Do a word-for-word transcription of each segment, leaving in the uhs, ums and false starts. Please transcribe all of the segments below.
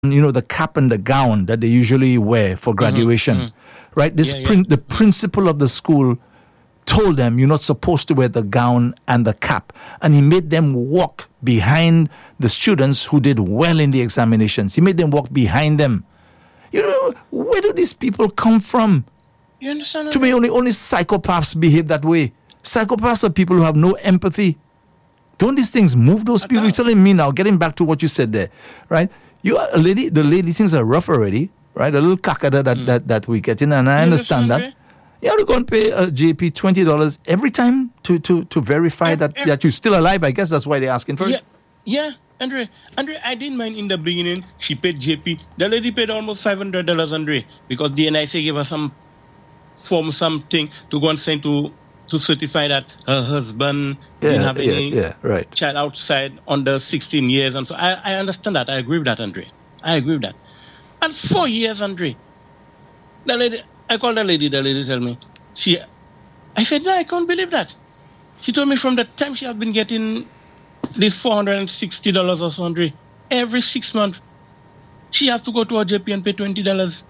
you know, the cap and the gown that they usually wear for graduation, mm-hmm. Mm-hmm. right? This yeah, prin- yeah. The principal of the school told them, you're not supposed to wear the gown and the cap. And he made them walk behind the students who did well in the examinations. He made them walk behind them. You know, where do these people come from? You understand? To me, only, only psychopaths behave that way. Psychopaths are people who have no empathy. Don't these things move those people? You're telling me now, getting back to what you said there, right? You are a lady, the lady, things are rough already, right? A little kakada that, mm. that, that we get in, and I you understand that. Right? You have to go and pay a J P twenty dollars every time to, to, to verify that, every, that you're still alive. I guess that's why they're asking for yeah, it. Yeah, Andre, Andre, I didn't mind in the beginning. She paid J P. The lady paid almost five hundred dollars, Andre, because the N I C gave her some form, something to go and send to to certify that her husband yeah, didn't have yeah, any yeah, right. child outside under sixteen years. And so I, I understand that. I agree with that, Andre. I agree with that. And four years, Andre, the lady... I called the lady, the lady told me, she, I said, no, I can't believe that. She told me from the time she has been getting this four hundred sixty dollars or so, Andre, every six months, she has to go to her J P and pay twenty dollars.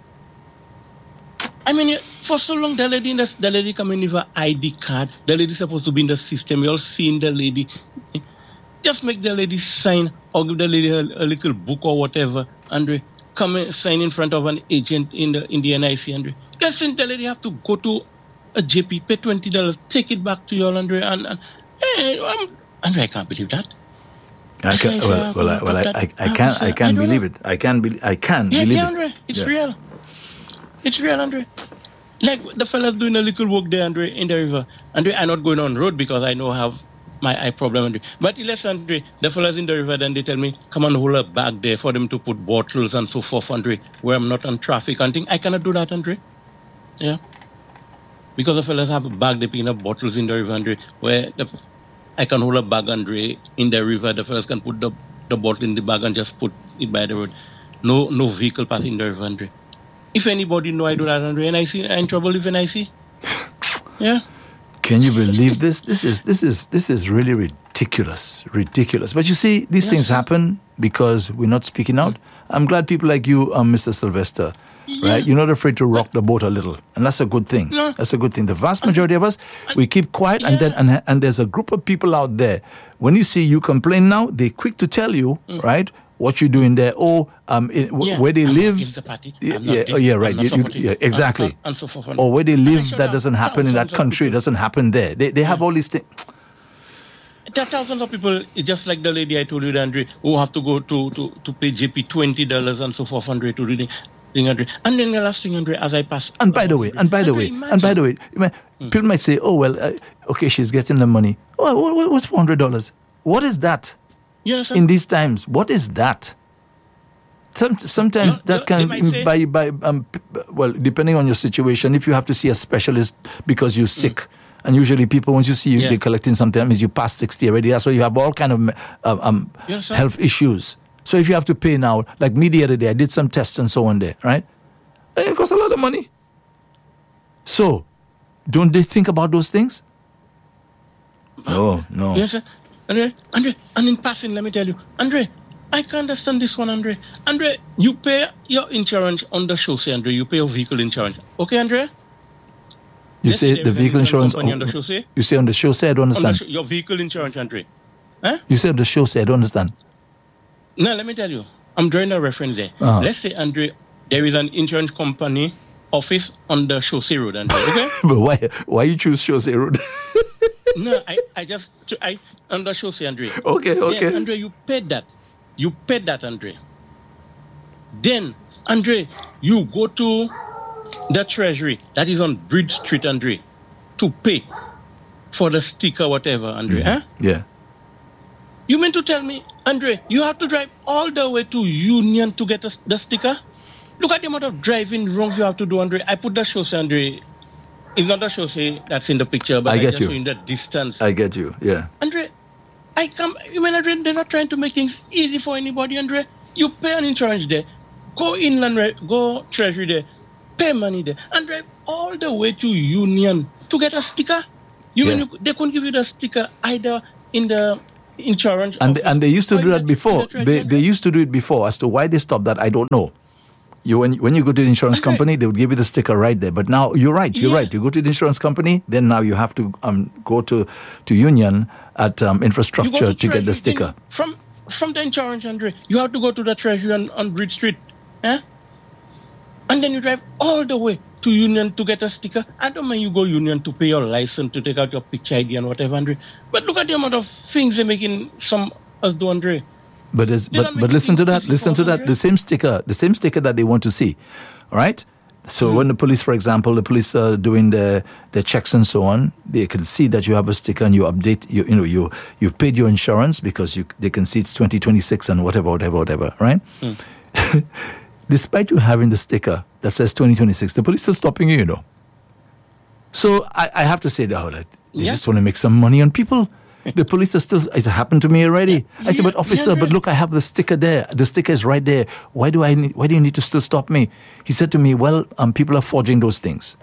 I mean, for so long, the lady, in the, the lady coming with her I D card, the lady supposed to be in the system, we all seen the lady. Just make the lady sign or give the lady a, a little book or whatever, Andre, come and sign in front of an agent in the in the N I C, Andre. Just the lady have to go to a J P, pay twenty dollars, take it back to you, Andre, and, and hey, I'm, Andre, I can't believe that. I can, I well, well, I, well, I, I, I can't, I can't believe it. I can't believe, I can yeah, believe yeah, it. Andre, it's yeah. real. It's real, Andre. Like the fellas doing a little work there, Andre, in the river. Andre, I'm not going on road because I know I have my eye problem, Andre. But listen, Andre, the fellas in the river, then they tell me, come and hold a bag there for them to put bottles and so forth, Andre, where I'm not on traffic and things. I cannot do that, Andre. Yeah. Because the fellas have a bag, they pick up bottles in the river, Andre, where the, I can hold a bag, Andre, in the river. The fellas can put the, the bottle in the bag and just put it by the road. No no vehicle passing the river, Andre. If anybody know I do that, Andre, and I see I'm in trouble if I see. Yeah. Can you believe this? This is this is this is really ridiculous. Ridiculous. But you see, these yeah, things sir. happen because we're not speaking out. I'm glad people like you, um, Mister Sylvester, yeah. right? You're not afraid to rock the boat a little. And that's a good thing. No. That's a good thing. The vast majority of us, we keep quiet, yeah. and then and, and there's a group of people out there. When you see you complain now, they're quick to tell you, mm. right? What you're doing there, or um, in, w- yeah, where they I'm live. The yeah, yeah, oh, yeah, right. You, you, yeah, exactly. And so forth. Or where they live, that doesn't happen in that country. It doesn't happen there. They they yeah. have all these things. There are thousands of people, just like the lady I told you, Andre, who have to go to, to, to pay J P twenty dollars and so forth, Andre, to reading. Andre. And then the last thing, Andre, as I pass. And by the way, and by the way, and by the way, people might say, oh, well, uh, okay, she's getting the money. Oh, what, what's four hundred dollars? What is that? Yes, in these times, what is that? Sometimes no, that no, can, by, by um, well, depending on your situation, if you have to see a specialist because you're sick, mm. and usually people, once you see you, yeah. they're collecting something, that means you past sixty already. That's why you have all kind of uh, um, yes, health issues. So if you have to pay now, like me the other day, I did some tests and so on there, right? It costs a lot of money. So, don't they think about those things? No, no. Yes, sir. Andre, Andre, and in passing, let me tell you, Andre, I can't understand this one, Andre. Andre, you pay your insurance on the chaussee, Andre. You pay your vehicle insurance. Okay, Andre? You yes, say the vehicle insurance on, on the chaussee? You say on the chaussee, I don't understand. Sh- your vehicle insurance, Andre. Huh? You say on the chaussee, I don't understand. No, let me tell you. I'm drawing a reference there. Uh-huh. Let's say, Andre, there is an insurance company office on the chaussee road, Andre. Okay? But why why you choose chaussee road? No, I, I just, I, on the chaussee, Andre. Okay, okay. Then, Andre, you paid that. You paid that, Andre. Then, Andre, you go to the treasury that is on Bridge Street, Andre, to pay for the sticker, whatever, Andre. Mm-hmm. Huh? Yeah. You mean to tell me, Andre, you have to drive all the way to Union to get a, the sticker? Look at the amount of driving wrong you have to do, Andre. I put the chaussee, Andre. It's not the chaussee that's in the picture, but I get I just you. in the distance. I get you, yeah. Andre, I come, you mean, Andre, they're not trying to make things easy for anybody, Andre. You pay an insurance there, go inland, go treasury there, pay money there, and drive all the way to Union to get a sticker. You yeah. mean you, they couldn't give you the sticker either in the insurance. And office. and they used to Why do is that before. the They they used to do it before. As to why they stopped that, I don't know. You when when you go to the insurance company, they would give you the sticker right there. But now you're right. You're Yeah. right. You go to the insurance company, then now you have to um go to to Union at um, You go infrastructure to, get the Treasury, sticker. then From from the insurance, Andre, you have to go to the Treasury on, on Bridge Street. Eh? And then you drive all the way to Union to get a sticker. I don't mind you go Union to pay your license, to take out your picture I D and whatever, Andre. But look at the amount of things they're making some us do, Andre. But is, They're but not but making listen to things that. easy Listen for to that. Andre. The same sticker. The same sticker that they want to see. All right. So when the police, for example, the police are doing the the checks and so on, they can see that you have a sticker and you update. You you know you you've paid your insurance because you they can see it's twenty twenty-six and whatever whatever whatever. Right. Mm. Despite you having the sticker that says twenty twenty-six, the police are stopping you. You know. So I, I have to say that oh, that they Yeah. just want to make some money on people. The police are still, it happened to me already. I said, Yeah, but officer, yeah, but yeah. look, I have the sticker there. The sticker is right there. Why do I need, why do you need to still stop me? He said to me, well, um, people are forging those things.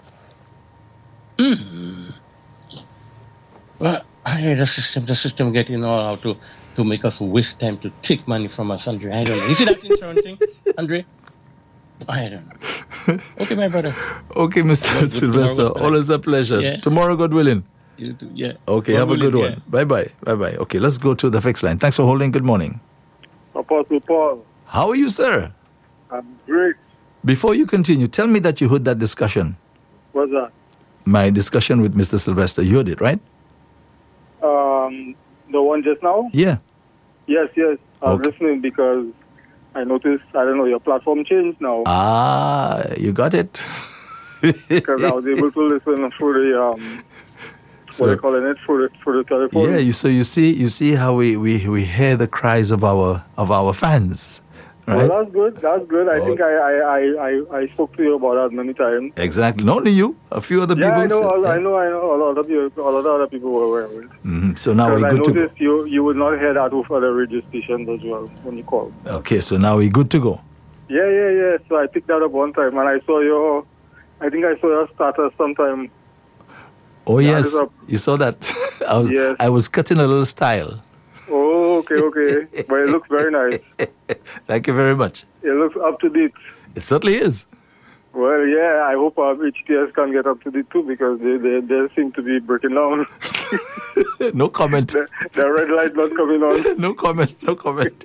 Well, I the system, the system getting all how to, to make us waste time to take money from us, Andre. I don't know. You see that insurance thing, Andre? I don't know. Okay, my brother. Okay, Mister Well, good Sylvester, tomorrow, good always a pleasure. Yeah. Tomorrow, God willing. You too, yeah. Okay, God have a good willing, one. Bye-bye. Bye-bye. Okay, let's go to the fixed line. Thanks for holding. Good morning. Apostle Paul, How are you, sir? I'm great. Before you continue, tell me that you heard that discussion, What's that? my discussion with Mister Sylvester. You heard it, right? Um, the one just now? Yeah. Yes, yes. I'm Okay. listening because I noticed, I don't know, your platform changed now. Ah, you got it. Because I was able to listen through the, um, So- what are you calling it, through the, through the telephone. Yeah, you, so you see, you see how we, we, we hear the cries of our of our fans, right? Well, that's good. That's good. I Oh. think I, I, I, I, I spoke to you about that many times. Exactly. Not only you, a few other Yeah, people. I know, said- I know, I know. A lot of you, a lot of other people were aware of it. Mhm. So now Because we're I good to go. noticed you, you would not hear that with other radio stations as well when you called. Okay, so now we're good to go. Yeah, yeah, yeah. So I picked that up one time, and I saw your, I think I saw your status sometime. Oh Yeah, yes, it's up. you saw that. I was Yes. I was cutting a little style. Oh, okay, okay. But it looks very nice. Thank you very much. It looks up to date. It certainly is. Well, yeah, I hope um, H T S can get up to date too because they, they, they seem to be breaking down. No comment. the, the red light not coming on. No comment. No comment.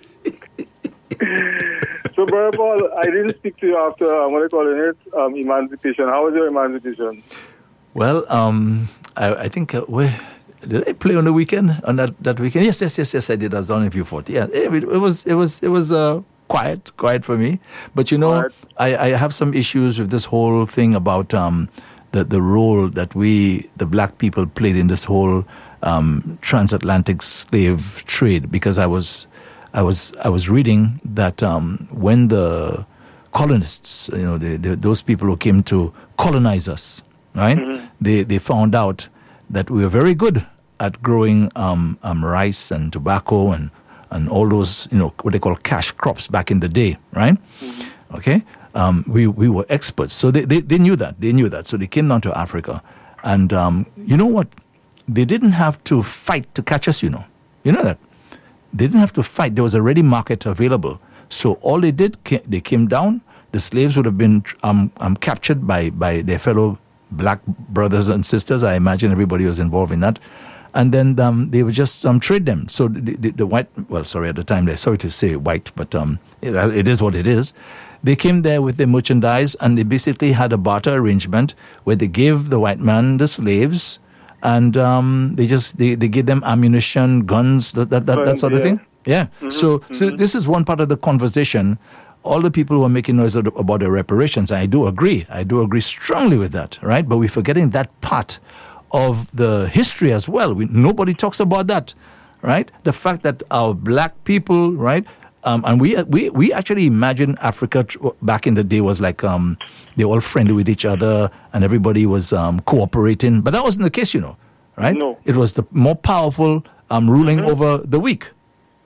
So, Brother Paul, I didn't speak to you after, um, what are you calling it, um, emancipation. How was your emancipation? Well, um, I, I think uh, where did I play on the weekend? On that, that weekend? Yes, yes, yes, yes. I did. I was down in Vieux-Fort. Yeah, it, it was it was it was uh, quiet, quiet for me. But you know, Quiet. I, I have some issues with this whole thing about um, the the role that we, the black people, played in this whole um, transatlantic slave trade. Because I was I was I was reading that um, when the colonists, you know, the, the, those people who came to colonize us, right? Mm-hmm. They they found out that we were very good at growing um, um, rice and tobacco and, and all those, you know, what they call cash crops back in the day, right? Mm-hmm. Okay, um, we we were experts, so they, they they knew that they knew that, so they came down to Africa, and um, you know what? They didn't have to fight to catch us. You know, you know that they didn't have to fight. There was a ready market available. So all they did, they came down. The slaves would have been um, um, captured by, by their fellow black brothers and sisters. I imagine everybody was involved in that. And then um, they would just um, trade them. So the, the, the white, well, sorry, at the time, they sorry to say white, but um, it, it is what it is. They came there with their merchandise, and they basically had a barter arrangement where they gave the white man the slaves, and um, they just they, they gave them ammunition, guns, that that, that, that Guns, sort of yeah. thing. Yeah. Mm-hmm, so, mm-hmm. so this is one part of the conversation. All the people who are making noise about the reparations, I do agree. I do agree strongly with that, right? But we're forgetting that part of the history as well. We, nobody talks about that, right? The fact that our black people, right? Um, and we we we actually imagine Africa back in the day was like um, they were all friendly with each other and everybody was um, cooperating. But that wasn't the case, you know, right? No. It was the more powerful um, ruling Mm-hmm. over the weak. Yes.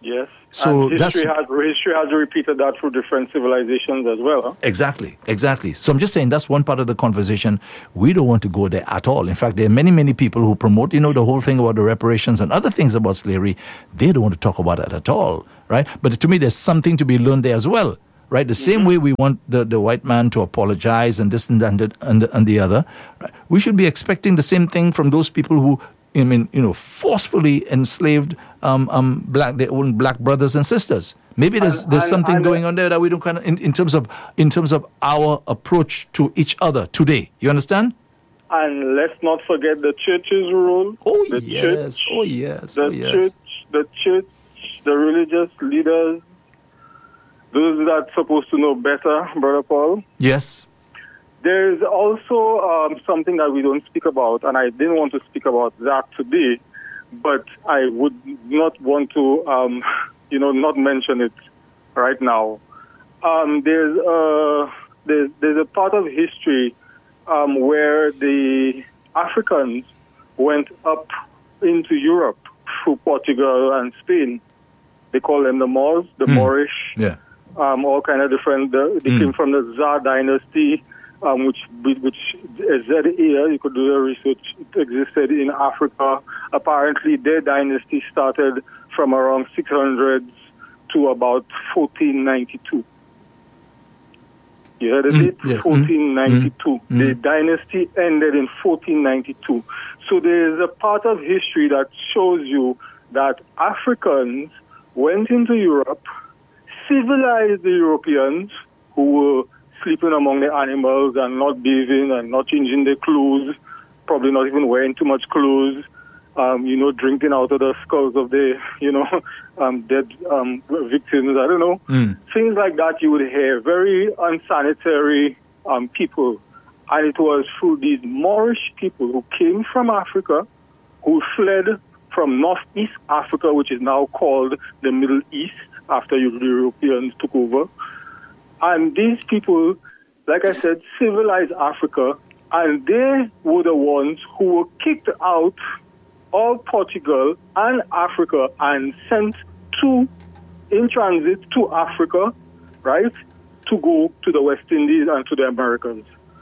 So and history that's has history has repeated that through different civilizations as well. Huh? exactly, exactly. So I'm just saying that's one part of the conversation. We don't want to go there at all. In fact, there are many, many people who promote, you know, the whole thing about the reparations and other things about slavery. They don't want to talk about it at all, right? But to me, there's something to be learned there as well, right? The same way we want the, the white man to apologize and this and that and the, and the, and the other, right? We should be expecting the same thing from those people who, I mean, you know, forcefully enslaved um, um, black their own black brothers and sisters. Maybe there's And- there's and- something and- going on there that we don't kind of in, in terms of in terms of our approach to each other today. You understand? And let's not forget the church's role. Oh the yes, church, oh yes, the oh yes. church, the church, the religious leaders, those that are supposed to know better, Brother Paul. Yes. There's also um, something that we don't speak about, and I didn't want to speak about that today, but I would not want to, um, you know, not mention it right now. Um, there's, a, there's there's a part of history um, where the Africans went up into Europe through Portugal and Spain. They call them the Moors, the Mm. Moorish. Yeah. Um, all kind of different. Uh, they Mm. came from the Tsar dynasty, um, which which Z A, you could do the research. It existed in Africa. Apparently, their dynasty started from around six hundreds to about fourteen ninety-two. You heard of Mm, it? yes. Mm, fourteen ninety-two. mm, The mm. dynasty ended in fourteen ninety-two. So there is a part of history that shows you that Africans went into Europe, civilized the Europeans who were sleeping among the animals and not bathing and not changing their clothes, probably not even wearing too much clothes, um, you know, drinking out of the skulls of the, you know, um, dead um, victims, I don't know. Mm. Things like that you would hear, very unsanitary um, people. And it was through these Moorish people who came from Africa, who fled from Northeast Africa, which is now called the Middle East, after the Europeans took over. And these people, like I said, civilized Africa, and they were the ones who were kicked out of Portugal and Africa and sent to, in transit to Africa, right, to go to the West Indies and to the Americas.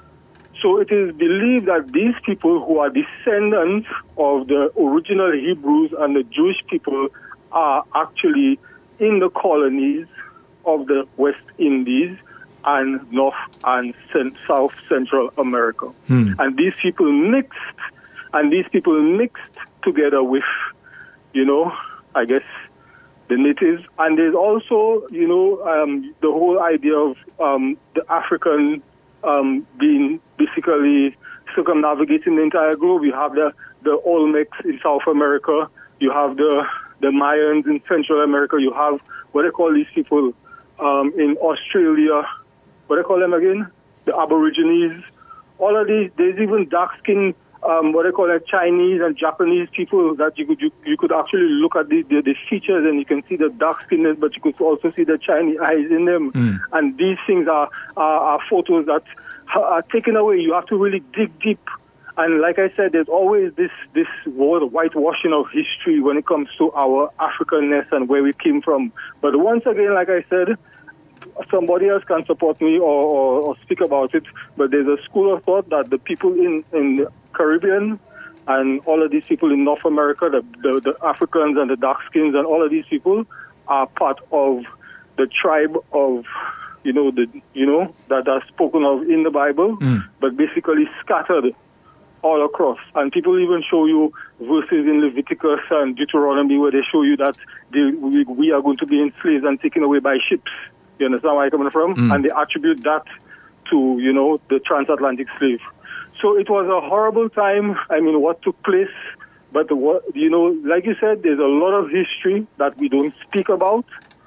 So it is believed that these people who are descendants of the original Hebrews and the Jewish people are actually in the colonies of the West Indies and North and South Central America. Hmm. And these people mixed, and these people mixed together with, you know, I guess, the natives. And there's also, you know, um, the whole idea of um, the African um, being basically circumnavigating the entire globe. You have the, the Olmecs in South America. You have the, the Mayans in Central America. You have, what they call these people um, in Australia. What do they call them again? The Aborigines. All of these, there's even dark-skinned, um, what they call it, Chinese and Japanese people that you could you, you could actually look at the, the, the features and you can see the dark-skinned, but you could also see the Chinese eyes in them. Mm. And these things are, are, are photos that are taken away. You have to really dig deep. And like I said, there's always this, this word whitewashing of history when it comes to our Africanness and where we came from. But once again, like I said, somebody else can support me or, or, or speak about it, but there's a school of thought that the people in, in the Caribbean and all of these people in North America, the, the, the Africans and the dark-skins and all of these people are part of the tribe of, you know, the you know that are spoken of in the Bible, Mm. but basically scattered all across. And people even show you verses in Leviticus and Deuteronomy where they show you that they, we, we are going to be enslaved and taken away by ships. You understand where I'm coming from? Mm. And they attribute that to, you know, the transatlantic slave. So it was a horrible time. I mean, what took place. But, what, you know, like you said, there's a lot of history that we don't speak about.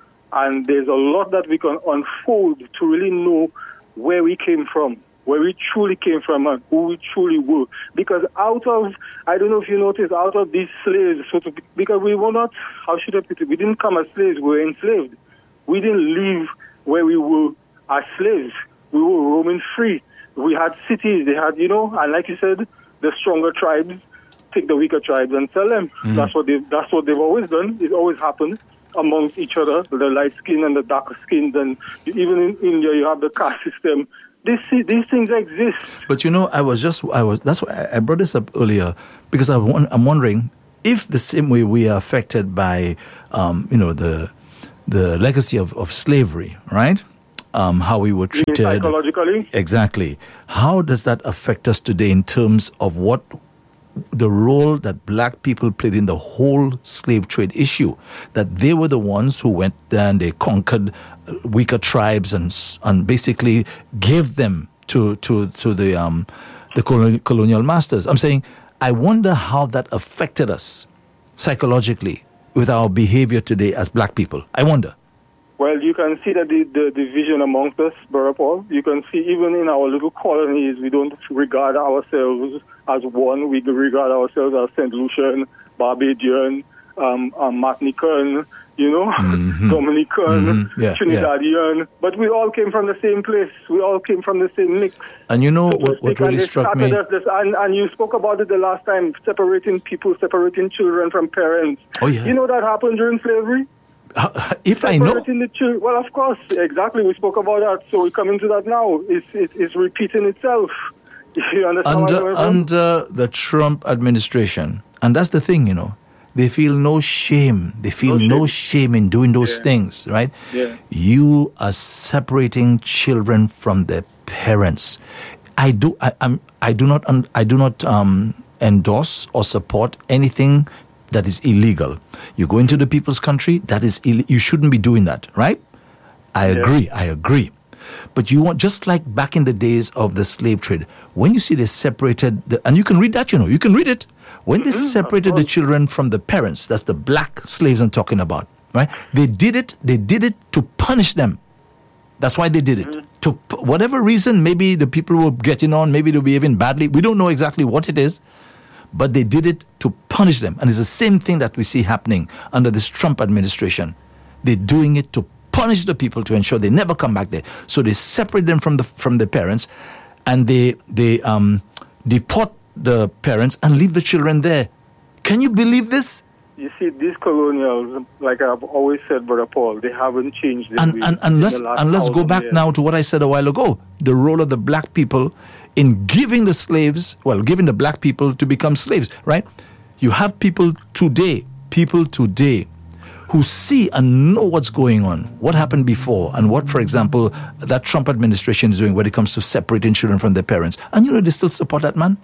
And there's a lot that we can unfold to really know where we came from, where we truly came from and who we truly were. Because out of, I don't know if you noticed, out of these slaves, so to, because we were not, how should I put it, we didn't come as slaves, we were enslaved. We didn't live where we were as slaves. We were roaming free. We had cities. They had, you know, and like you said, the stronger tribes take the weaker tribes and sell them. Mm. That's what they. That's what they've always done. It always happened. amongst each other, the light skin and the darker skin. And even in India, you have the caste system. These these things exist. But you know, I was just I was that's why I brought this up earlier, because I I'm wondering if the same way we are affected by um, you know the the legacy of, of slavery, right? Um, how we were treated psychologically. Exactly. How does that affect us today in terms of what the role that black people played in the whole slave trade issue? That they were the ones who went there and they conquered weaker tribes and and basically gave them to to to the um the colonial, colonial masters. I'm saying, I wonder how that affected us psychologically with our behavior today as black people. I wonder. Well, you can see that the, the division amongst us, Brother Paul. You can see even in our little colonies, we don't regard ourselves as one. We regard ourselves as Saint Lucian, Barbadian, um, um, Martinican, you know, mm-hmm. Dominican, mm-hmm. yeah, Trinidadian. Yeah. But we all came from the same place. We all came from the same mix. And you know what, what really struck me? This, and, and you spoke about it the last time, separating people, separating children from parents. Oh, yeah. You know that happened during slavery? Uh, if I know. The children, well, of course, exactly. We spoke about that. So we come into that now. It's, it's, it's repeating itself. You understand under, under the Trump administration. And that's the thing, you know. They feel no shame. They feel no shame, no shame in doing those yeah. things, right? Yeah. You are separating children from their parents. I do. I, I'm. I do not. I do not um, endorse or support anything that is illegal. You go into the people's country. That is. Ill- you shouldn't be doing that, right? I agree. Yeah. I agree. But you want, just like back in the days of the slave trade, when you see they separated, the, and you can read that, you know, you can read it. When they mm-hmm, separated the children from the parents, that's the black slaves I'm talking about, right? They did it, they did it to punish them. That's why they did it. Mm-hmm. To whatever reason, maybe the people were getting on, maybe they were behaving badly. We don't know exactly what it is, but they did it to punish them. And it's the same thing that we see happening under this Trump administration. They're doing it to punish the people to ensure they never come back there. So they separate them from the from their parents, and they they um, deport the parents and leave the children there. Can you believe this? You see, these colonials, like I've always said, Brother Paul, they haven't changed. And, and, and let's, and let's go back years. now to what I said a while ago. The role of the black people in giving the slaves, well, giving the black people to become slaves, right? You have people today, people today, who see and know what's going on, what happened before, and what, for example, that Trump administration is doing when it comes to separating children from their parents. And you know, they still support that man.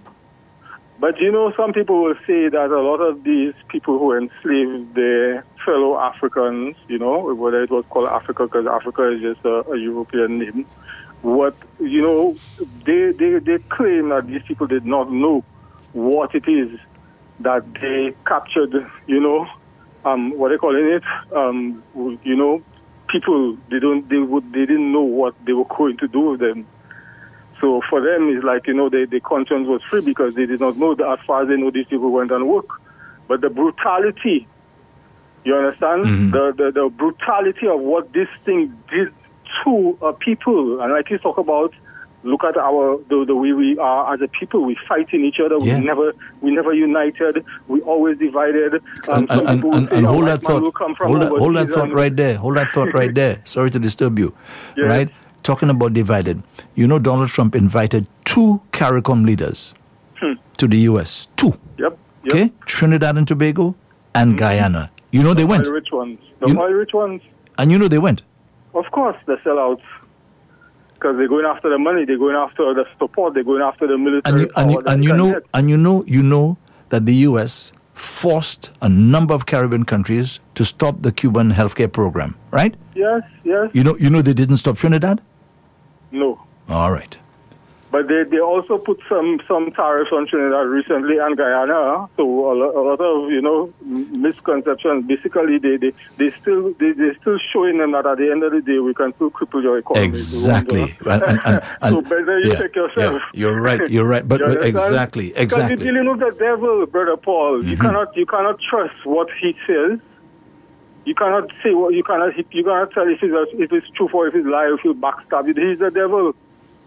But you know, some people will say that a lot of these people who enslaved their fellow Africans, you know, whether it was called Africa, because Africa is just a, a European name, what, you know, they, they, they claim that these people did not know what it is that they captured, you know, um, what they calling it, um, you know, people, they don't, they would, they didn't know what they were going to do with them. So for them, it's like, you know, they, their conscience was free because they did not know that as far as they know, these people went and work. But the brutality, you understand? Mm-hmm. The, the the brutality of what this thing did to uh, people. And like you talk about, look at our the, the way we are as a people. We fighting each other. Yeah. We never we never united. We always divided. Um, and and, and, and hold that thought. Hold that, hold that thought right there. Hold that thought right there. Sorry to disturb you. Yes. Right? Talking about divided, you know, Donald Trump invited two CARICOM leaders hmm. to the U S. Two. Yep. yep. Okay? Trinidad and Tobago and mm-hmm. Guyana. You know the they went. The rich ones. The you, rich ones. And you know they went. Of course, the sellouts. Because they're going after the money, they're going after the support, they're going after the military. And you, and you, and you know, get. and you know, you know that the U S forced a number of Caribbean countries to stop the Cuban healthcare program, right? Yes, yes. You know, you know they didn't stop Trinidad? No. All right. But they, they also put some, some tariffs on Trinidad recently and Guyana. So a lot, a lot of, you know, misconceptions. Basically, they, they, they still, they, they're still showing them that at the end of the day, we can still cripple your economy. Exactly. And, and, and, and, so better you yeah, check yourself. Yeah, you're right. You're right. But exactly, exactly. Because you're dealing with the devil, Brother Paul. Mm-hmm. You cannot, you cannot trust what he says. You cannot say what you cannot. You cannot tell if it's if it's true or if it's lie. If you backstab it, he's the devil.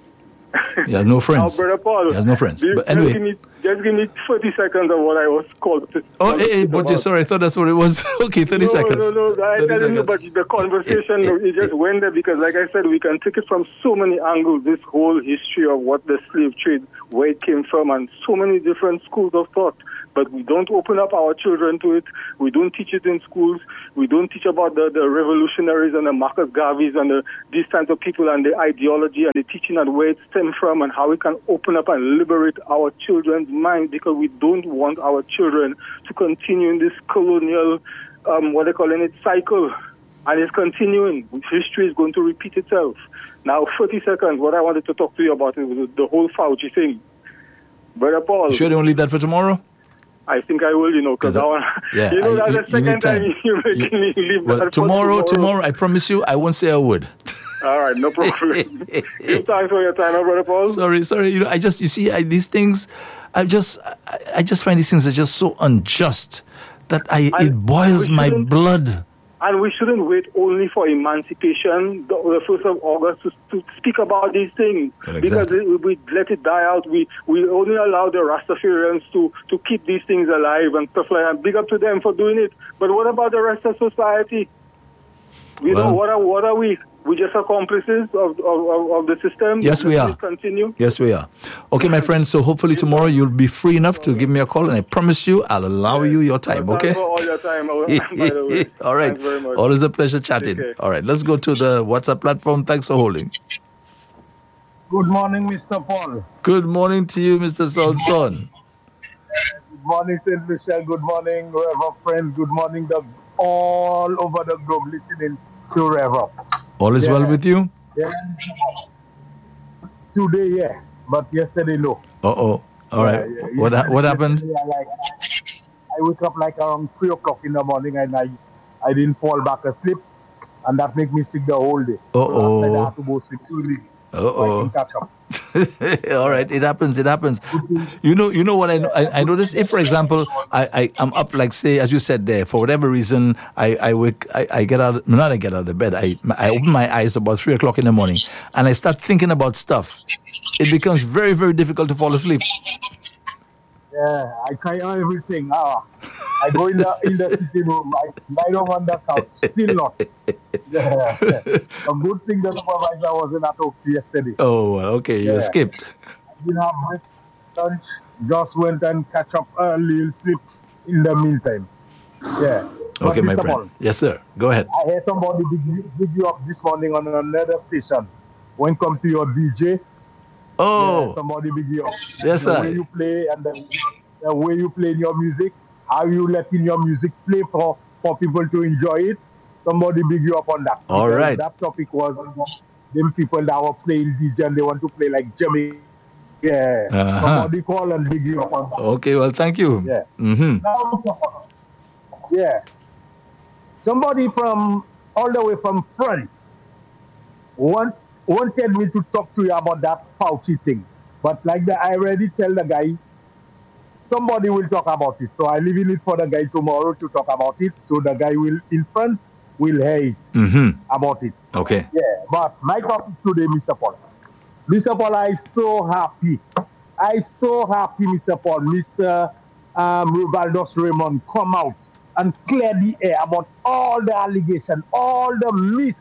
He has no friends. Now, Brother Paul, he has no friends. Just, But anyway. Just give, me, just give me thirty seconds of what I was called to. Oh, hey, hey, but you sorry, I thought that's what it was. Okay, thirty no, seconds. No, no, no, I tell you, but the conversation, it just went there because, like I said, we can take it from so many angles, this whole history of what the slave trade, where it came from, and so many different schools of thought. But we don't open up our children to it. We don't teach it in schools. We don't teach about the, the revolutionaries and the Marcus Garveys and the, these kinds of people and the ideology and the teaching and where it stems from and how we can open up and liberate our children's mind, because we don't want our children to continue in this colonial, um, what they call it, cycle. And it's continuing. History is going to repeat itself. Now, thirty seconds, what I wanted to talk to you about is the whole Fauci thing. Brother Paul. You sure you don't leave that for tomorrow? I think I will, you know, because I want, yeah, you know, that's you, the second time. time you're making you, me leave well, that tomorrow, tomorrow, tomorrow, I promise you, I won't say a word. All right, no problem. Give thanks for your time, my brother Paul. Sorry, sorry. You know, I just, you see, I, these things, I just, I, I just find these things are just so unjust that I, it boils my blood. And we shouldn't wait only for emancipation, the, the first of August, to, to speak about these things. Well, exactly. Because it, we let it die out. We we only allow the Rastafarians to, to keep these things alive and stuff like that. Big up to them for doing it. But what about the rest of society? You well, know, what are, what are we? We just accomplices of, of, of the system. Yes, we are. Continue. Yes, we are. Okay, my friend. So hopefully tomorrow you'll be free enough to give me a call, and I promise you I'll allow you your time. Okay. For all your time. By the way. All right. Thanks very much. Always a pleasure chatting. Okay. All right. Let's go to the WhatsApp platform. Thanks for holding. Good morning, Mister Paul. Good morning to you, Mister Solson. Good morning, Saint Michel. Good morning, Reverend friends. Good morning, the all over the globe listening to Reverend. All is yeah. well with you? Yeah. Today, yeah. But yesterday, no. Uh-oh. All right. Yeah, yeah. What ha- what happened? I, like, I wake up like around three o'clock in the morning and I, I didn't fall back asleep. And that make me sick the whole day. Uh-oh. So I have to go sleep early. Uh-oh. So I can catch up. All right, it happens. It happens. You know, you know what I I, I notice. If, for example, I, I I'm up, like say, as you said there, for whatever reason, I I wake, I, I get out, not I get out of the bed. I I open my eyes about three o'clock in the morning, and I start thinking about stuff. It becomes very very difficult to fall asleep. Yeah, I try everything. Ah, I go in the in the sitting room. I lie down on the couch. Still not. Yeah, yeah. A good thing the supervisor wasn't at home yesterday. Oh, well, okay, you yeah. escaped. I didn't have my lunch. Just went and catch up early and sleep in the meantime. Yeah. Okay, my friend. Paul, yes, sir. Go ahead. I heard somebody big you up this morning on another station. When come to your D J. Oh. Yeah, somebody big you up. Yes, the sir. The way you play and the, the way you play your music, how you letting your music play for, for people to enjoy it. Somebody big you up on that. All because right. That topic was them people that were playing D J and they want to play like Jimmy. Yeah. Uh-huh. Somebody call and big you up on that. Okay, well, thank you. Yeah. Mm-hmm. Now, yeah. Somebody from all the way from France want, wanted me to talk to you about that Fauci thing. But like the, I already tell the guy, somebody will talk about it. So I leave it for the guy tomorrow to talk about it. So the guy will in front will hear it mm-hmm. about it. Okay. Yeah. But my topic today, Mister Paul. Mister Paul, I'm so happy. I'm so happy, Mister Paul. Mister Um, Rubaldos Raymond come out and clear the air about all the allegations, all the myths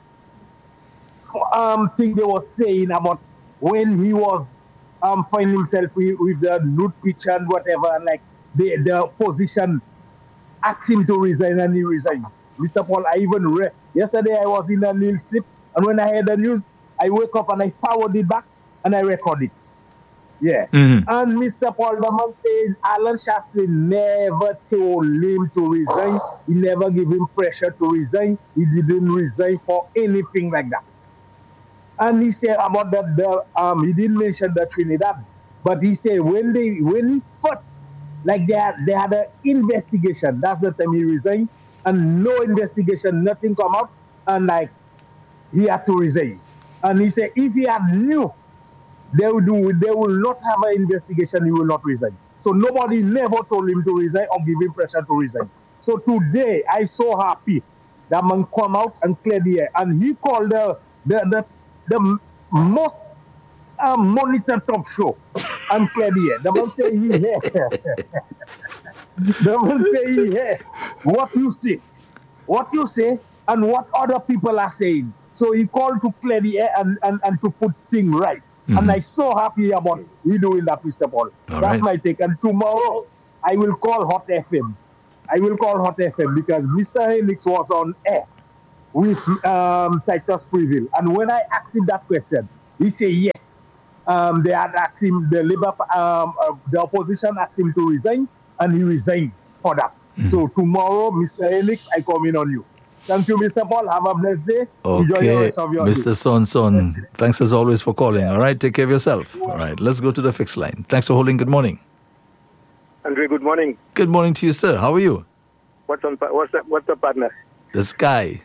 um, thing they were saying about when he was um, finding himself with, with the nude picture and whatever, and like the, the opposition asked him to resign and he resigned. Mister Paul, I even read, yesterday I was in a little sleep, and when I heard the news, I wake up and I forward it back and I record it. Yeah. Mm-hmm. And Mister Paul, the man says Alan Shastry never told him to resign. He never gave him pressure to resign. He didn't resign for anything like that. And he said about that, the, um, he didn't mention the Trinidad, but he said when they, when he fought, like they had, they had an investigation, that's the time he resigned, and no investigation, nothing come out, and like, he had to resign. And he said if he had knew they will do, they will not have an investigation, he will not resign. So nobody never told him to resign or give him pressure to resign. So today, I'm so happy that man come out and clear the air. And he called the, the, the, the most a monitor top show and clear the air. The man say he here. The man say he here. What you say, what you say, and what other people are saying. So he called to clear the air and, and, and to put things right. Mm-hmm. And I'm so happy about he doing that, Mister Paul. All That's right. my take. And tomorrow I will call Hot F M. I will call Hot F M because Mister Helix was on air with um, Titus Preville. And when I asked him that question, he said yes. Um, they had asked him, the Labour, um, uh, the opposition asked him to resign, and he resigned for that. Mm. So tomorrow, Mister Helix, I come in on you. Thank you, Mister Paul. Have a blessed day. Okay, Enjoy the rest of your Mister day. Son Son, thanks as always for calling. All right, take care of yourself. All right, let's go to the fixed line. Thanks for holding. Good morning. Andre, good morning. Good morning to you, sir. How are you? What's on? What's the, what's the partner? The sky.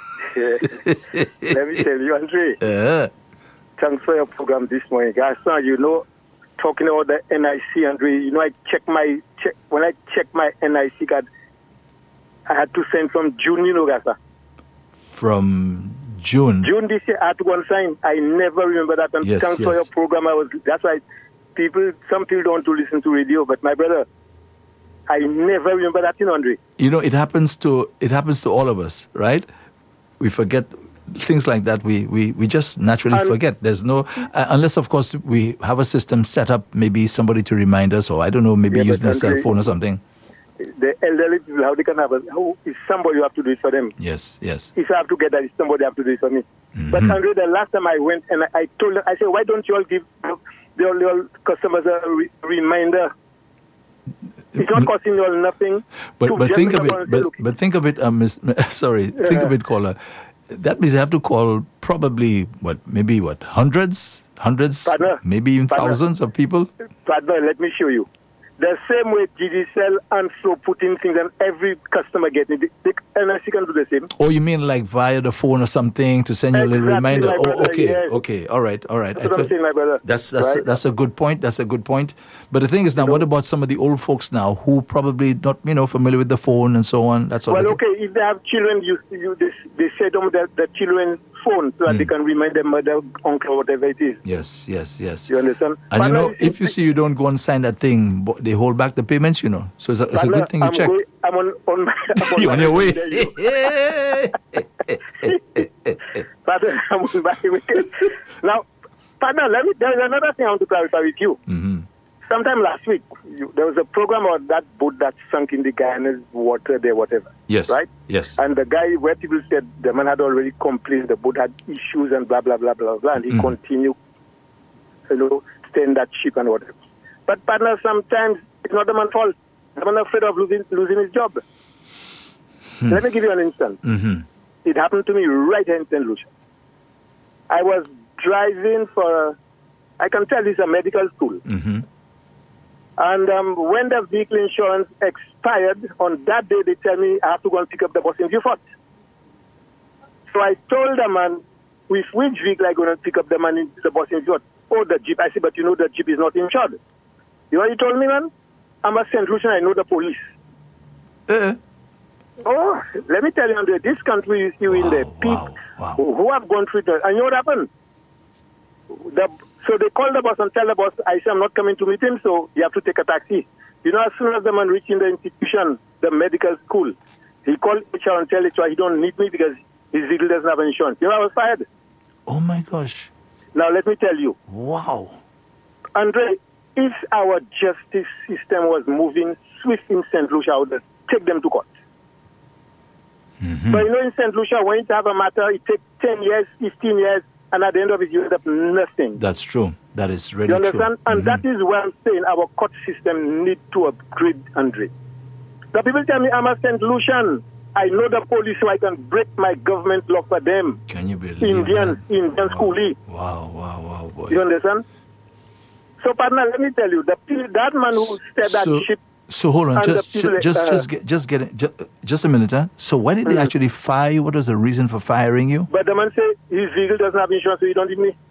Let me tell you, Andre. Uh, Thanks for your program this morning. Guys, you know, talking about the N I C, Andre, you know, I check my, check when I check my N I C card, I had to send from June, you know, guys. From June. June this year, I had to go and sign. I never remember that. And Yes, thanks yes. for your program. I was, that's why people, some people don't want to listen to radio, but my brother, I never remember that, you know, Andre. You know, it happens to it happens to all of us, right? We forget things like that. We we, we just naturally And- forget. There's no uh, unless, of course, we have a system set up. Maybe somebody to remind us, or I don't know, maybe Yeah, but using a cell Andre- phone or something. The elderly people, how they can have a, how is somebody you have to do it for them? Yes, yes. If I have to get that, it's somebody have to do it for me. Mm-hmm. But Andre, the last time I went and I, I told them, I said, why don't you all give the, the, all your customers a re- reminder? It's not costing you all nothing. But to but just think of come and it. say, But "Look, but think of it. Um, miss, sorry. Think of it, caller. That means I have to call probably what maybe what hundreds, hundreds, Partner, maybe even partner. thousands of people. partner, let me show you. The same way G D C L and so put in things and every customer getting it, the N I C can do the same. Or you mean like via the phone or something to send you a little Exactly, reminder? my Oh, brother, okay, yes. okay, all right, all right. That's I what I'm thought- saying, my brother. That's that's Right? that's a good point. That's a good point. But the thing is now, what about some of the old folks now who probably not you know familiar with the phone and so on? That's all. Well, okay, if they have children, you, you they, they set them the, the children's phone so that they can remind their mother, uncle, whatever it is. Yes, yes, yes. You understand? And you Partner, know, if you see you don't go and sign that thing, bo- they hold back the payments. You know, so it's a, it's a partner, good thing you I'm check. Going, I'm on, on my I'm on You're on my your way. There you go. Partner, I'm on my way. Now, partner, let me, there's another thing I want to clarify with you. Mm-hmm. Sometime last week, you, there was a program on that boat that sunk in the Guyana's water there, whatever. Yes. Right? Yes. And the guy, where people said the man had already complained, the boat had issues and blah, blah, blah, blah, blah, and he Mm. continued, you know, stay in that ship and whatever. But partner, sometimes it's not the man's fault. The man afraid of losing, losing his job. Hmm. Let me give you an instance. Mm-hmm. It happened to me right here in Saint Lucia. I was driving for, I can tell it's a medical school. Mm-hmm. And um, when the vehicle insurance expired, on that day they tell me I have to go and pick up the bus in Beaufort. So I told the man, with which vehicle I going to pick up the man in the bus in Beaufort? Oh, the Jeep. I said, but you know the Jeep is not insured. You know what he told me, man? I'm a Saint Lucian, I know the police. Uh, Oh, let me tell you, Andre, this country is still in Wow, the peak wow, wow. who who have gone through it. And you know what happened? The, so they called the boss and tell the boss, I say, I'm not coming to meet him, so you have to take a taxi. You know, as soon as the man reached in the institution, the medical school, he called H R and tell H R he don't need me because his vehicle doesn't have insurance. You know, I was fired. oh my gosh! Now, let me tell you, Wow. Andre, if our justice system was moving swift in Saint Lucia, I would take them to court. Mm-hmm. But you know, in Saint Lucia, when you have a matter, it takes ten years, fifteen years, and at the end of it, you end up nothing. That's true. That is really You understand? true. And that is where I'm saying our court system needs to upgrade, Andre. The people tell me I'm a Saint Lucian. I know the police, so I can break my government law for them. Can you believe Indians, that? Indian schoolie. Wow, wow, wow, boy. You understand? So, partner, let me tell you, the, that man who said that So, ship, so hold on, and just the people, ju- just uh, just get, just get it, just, just a minute, huh? So why did they Mhm. actually fire you? What was the reason for firing you? but the man said his vehicle doesn't have insurance, so he don't need me.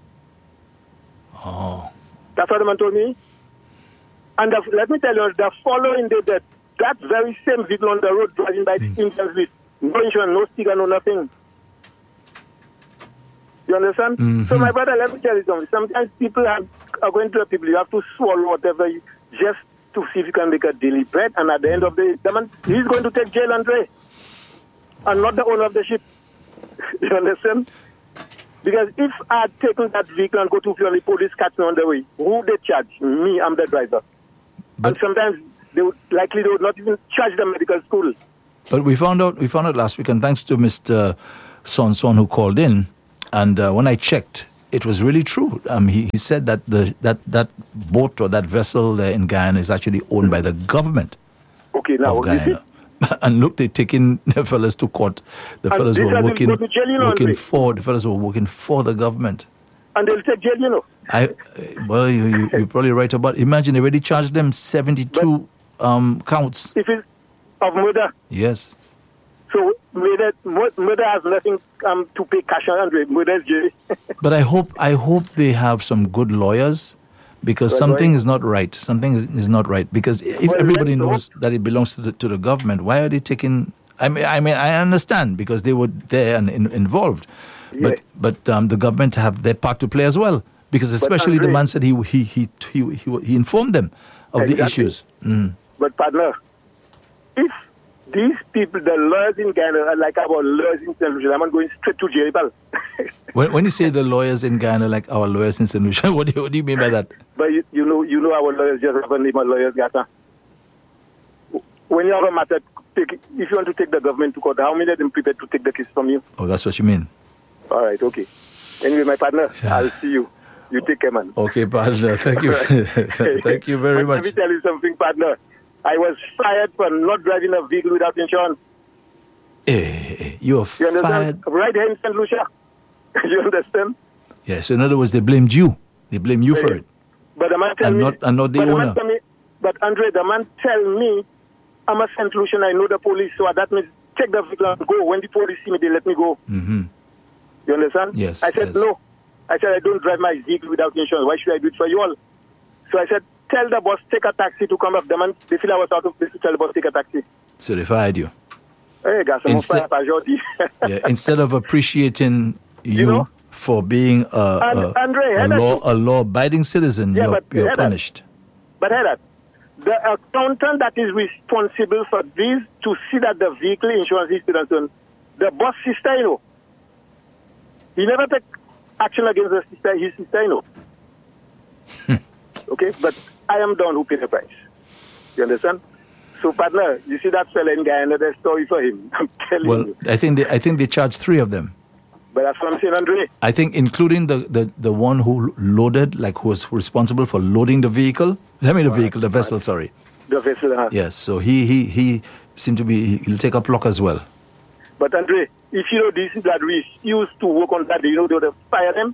Oh, That's what the man told me. And the, let me tell you, the following day, that, that very same vehicle on the road driving by the Indians with no insurance, no sticker, no nothing. You understand? Mm-hmm. So, my brother, let me tell you something. Sometimes people have, are going to the people, you have to swallow whatever you, just to see if you can make a daily bread. And at the end of the day, the man, he's going to take jail, Andre, and not the owner of the ship. You understand? Because if I had taken that vehicle and go to fuel, the police catch me on the way, who would they charge? Me, I'm the driver. But and sometimes they would likely they would not even charge the medical school. But we found out we found out last week, and thanks to Mister Son Son who called in, and uh, when I checked, it was really true. Um, he, he said that the that, that boat or that vessel there in Guyana is actually owned by the government okay, now, of Guyana. And look, they're taking the fellas to court. The fellas were working, jail, you know, working for the fellas were working for the government. And they'll take jail, you know. I well, you, you, you're probably right about. Imagine they already charged them seventy-two but um, counts. If it's of murder. Yes. So murder, murder has nothing um, to pay cash on. Murder is jail. But I hope I hope they have some good lawyers. Because right, something right. is not right. Something is, is not right. Because if well, everybody knows that it belongs to the to the government, why are they taking? I mean, I mean, I understand because they were there and in, involved, yeah. but but um, the government have their part to play as well. Because especially Andre, the man said he he he he he, he informed them of exactly. the issues. Mm. But partner, if these people, the lawyers in Ghana, are like our lawyers in Saint Lucia, I'm going straight to jail. when, when you say the lawyers in Ghana, like our lawyers in Saint Lucia, what do you, what do you mean by that? But you, you know, you know, our lawyers just have a name of lawyers, Gata. When you have a matter, take, if you want to take the government to court, how many of them prepared to take the case from you? Oh, that's what you mean. All right, okay. Anyway, my partner, yeah. I'll see you. You take care, man. Okay, partner. Thank you. Thank you very much. Let me tell you something, partner. I was fired for not driving a vehicle without insurance. Hey, you're you fired. Right here in Saint Lucia. You understand? Yes. In other words, they blamed you. They blame you for it. But the man tell and me, not and not the but owner. The me, but Andre, the man tell me, I'm a Saint Lucian. I know the police, so that means take the vehicle and go. When the police see me, they let me go. Mm-hmm. You understand? Yes. I said yes. no. I said I don't drive my vehicle without insurance. Why should I do it for you all? So I said, tell the boss, take a taxi to come up. The man, they feel I was out of place to tell the boss, take a taxi. So they fired you. Hey, guys, instead, yeah, instead of appreciating you, you know? for being a, a, Andre, a, law, a law-abiding citizen, yeah, you're, you're punished. But hear that. The accountant that is responsible for this to see that the vehicle insurance is done, the boss sister, you know, he never take action against the sister, his sister, you know. Okay, but I am the one who paid the price. You understand? So, partner, you see that fella in Guyana, there's a story for him. I'm telling well, you. Well, I think they, I think they charged three of them. But that's what I'm saying, Andre. I think including the, the, the one who loaded, like who was responsible for loading the vehicle. I mean the vehicle, the vessel, sorry. The vessel, huh? Yes, so he, he, he seemed to be, he'll take a block as well. But, Andre, if you know these that refuse to work on that, you know they would fire them.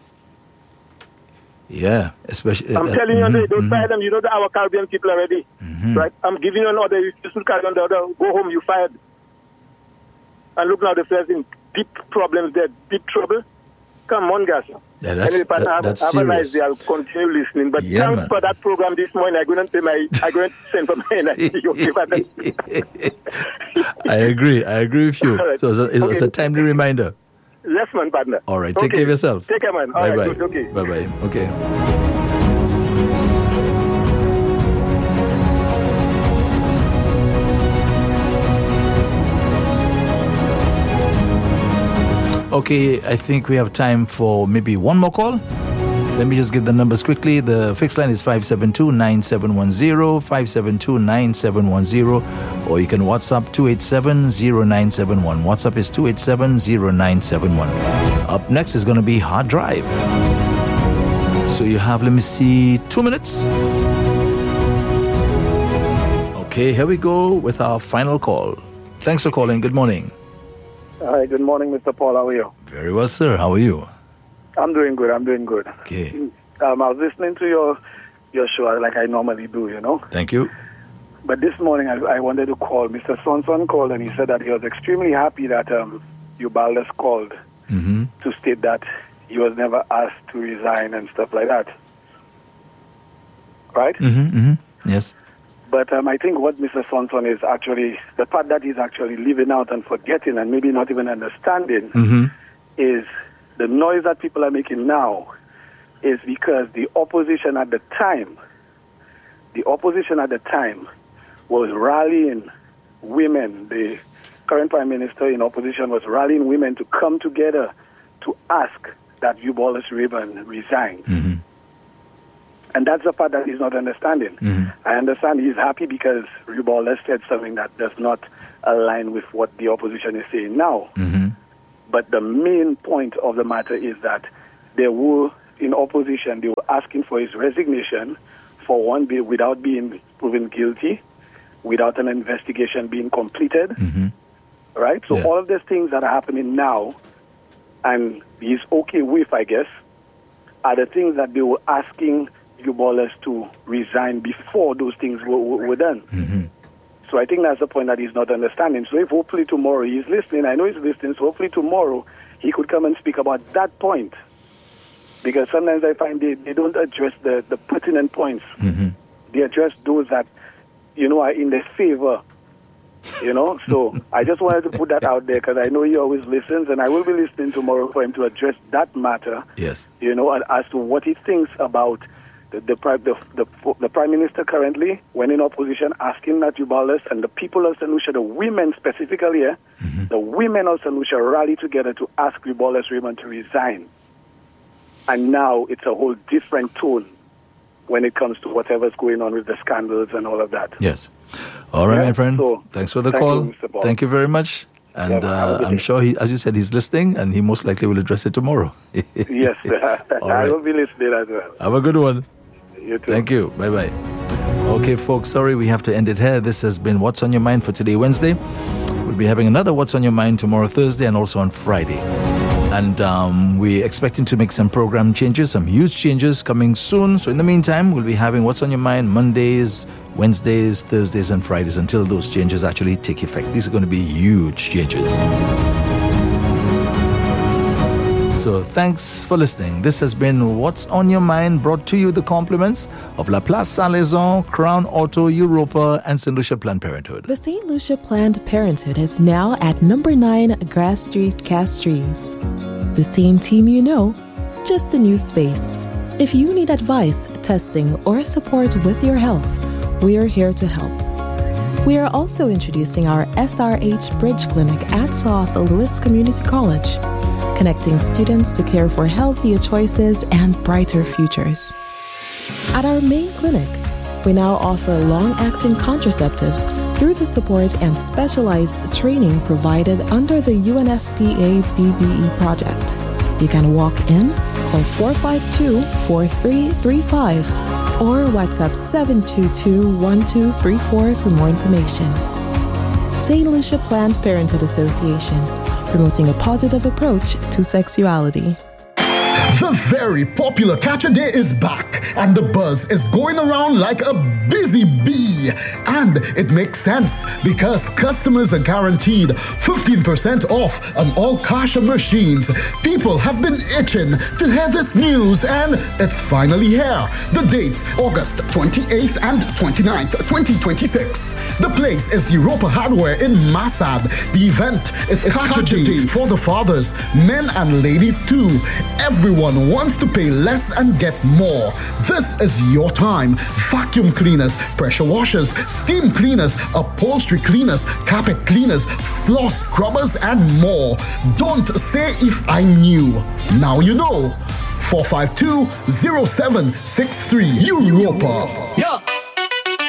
Yeah, especially. I'm uh, telling you, mm-hmm, Andre, don't mm-hmm. fire them. You know that our Caribbean people are ready. Mm-hmm. Right? I'm giving you an order. You should carry on the order. Go home, you fired. And look now, the fellas in deep problems there, deep trouble. Come on, guys. Yeah, that's, anyway, that, have, that's have serious. a nice day. I'll continue listening. But yeah, thanks man. for that program this morning. I'm going to pay my. I'm going to send for my N I C. Okay, I agree. I agree with you. Right. So it's a, it's okay. a timely reminder. Yes, man, partner. All right. Okay. Take care of yourself. Take care, man. Bye All bye. Right, okay. Bye bye. Okay. Okay, I think we have time for maybe one more call. Let me just give the numbers quickly. The fixed line is five seven two, nine seven one zero, five seven two, nine seven one zero, or you can WhatsApp two eight seven, zero nine seven one. WhatsApp is two eight seven, zero nine seven one. Up next is going to be Hard Drive. So you have, let me see, two minutes. Okay, here we go with our final call. Thanks for calling. Good morning. Hi, good morning, Mister Paul. How are you? Very well, sir. How are you? I'm doing good. I'm doing good. Okay. Um, I was listening to your your show like I normally do, you know. Thank you. But this morning I, I wanted to call. Mister Sonson called and he said that he was extremely happy that um, Ubaldes called mm-hmm. to state that he was never asked to resign and stuff like that. Right? Mm-hmm, mm-hmm. Yes. But um, I think what Mister Sonson is actually, the part that he's actually leaving out and forgetting and maybe not even understanding mm-hmm. is The noise that people are making now is because the opposition at the time, the opposition at the time was rallying women. The current Prime Minister in opposition was rallying women to come together to ask that Wallace Rayburn resign. Mm-hmm. And that's the part that he's not understanding. Mm-hmm. I understand he's happy because Wallace said something that does not align with what the opposition is saying now. Mm-hmm. But the main point of the matter is that they were, in opposition, they were asking for his resignation for one day without being proven guilty, without an investigation being completed. Mm-hmm. Right? So Yeah. all of these things that are happening now, and he's okay with, I guess, are the things that they were asking Wallace to resign before those things were, were, were done. Mm-hmm. So I think that's the point that he's not understanding. So if hopefully tomorrow he's listening, I know he's listening, so hopefully tomorrow he could come and speak about that point. Because sometimes I find they, they don't address the, the pertinent points. Mm-hmm. They address those that, you know, are in their favor. You know, so I just wanted to put that out there because I know he always listens, and I will be listening tomorrow for him to address that matter. Yes. You know, as to what he thinks about the the, the, the, the Prime Minister currently, when in opposition, asking that Wallace and the people of Saint Lucia, the women specifically, eh, Mm-hmm. the women of Saint Lucia rally together to ask Wallace Rayburn to resign. And now it's a whole different tone when it comes to whatever's going on with the scandals and all of that. Yes. All right, Yeah, my friend. so, Thanks for the thank call. you, Mister Paul. Thank you very much. And Yeah, have a uh, good I'm day. sure, he, as you said, he's listening, and he most likely will address it tomorrow. Yes, All I right. will be listening as well. Have a good one. You too. Thank you. Bye-bye. Okay, folks, sorry we have to end it here. This has been What's on Your Mind for today, Wednesday. We'll be having another What's on Your Mind tomorrow, Thursday, and also on Friday. And um, we're expecting to make some program changes, some huge changes coming soon. So in the meantime, we'll be having What's on Your Mind Mondays, Wednesdays, Thursdays, and Fridays until those changes actually take effect. These are going to be huge changes. So thanks for listening. This has been What's on Your Mind, brought to you the compliments of La Place Saint-Lézon, Crown Auto, Europa, and Saint Lucia Planned Parenthood. The Saint Lucia Planned Parenthood is now at number nine Grass Street, Castries. The same team you know, just a new space. If you need advice, testing, or support with your health, we are here to help. We are also introducing our S R H Bridge Clinic at South Louis Community College, connecting students to care for healthier choices and brighter futures. At our main clinic, we now offer long-acting contraceptives through the support and specialized training provided under the U N F P A B B E project. You can walk in, call four five two, four three three five, or WhatsApp seven two two, one two three four for more information. Saint Lucia Planned Parenthood Association, promoting a positive approach to sexuality. The very popular Catch a Day is back, and the buzz is going around like a busy bee. And it makes sense because customers are guaranteed fifteen percent off on all Kasha machines. People have been itching to hear this news, and it's finally here. The dates, August twenty-eighth and twenty-ninth, twenty twenty-six. The place is Europa Hardware in Masad. The event is Catch a Day for the fathers, men and ladies too. Everyone wants to pay less and get more. This is your time. Vacuum cleaners, pressure washers, steam cleaners, upholstery cleaners, carpet cleaners, floor scrubbers, and more. Don't say if I knew. Now you know. four five two, zero seven six three Europa. Yeah.